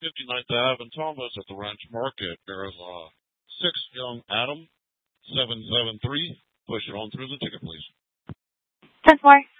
59th Ave in Thomas at the Ranch Market. There is 6 Young Adam 773. Push it on through the ticket, please. 10-4.